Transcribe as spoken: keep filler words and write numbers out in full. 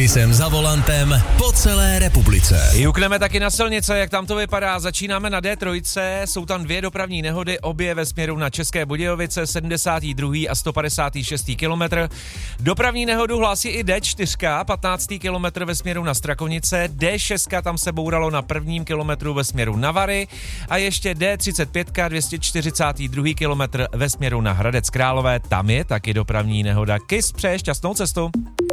jsem za volantem po celé republice. Jukneme taky na silnice, jak tam to vypadá. Začínáme na D tři, jsou tam dvě dopravní nehody, obě ve směru na České Budějovice, sedmdesátý druhý a sto padesátý šestý kilometr. Dopravní nehodu hlásí i D čtyři, patnáctý kilometr ve směru na Strakonice, D šest tam se bouralo na prvním kilometru ve směru na Vary a ještě D třicet pět, dvě stě čtyřicátý druhý kilometr ve směru na Hradec Králové, tam je taky dopravní nehoda. Kys, přeje šťastnou cestu.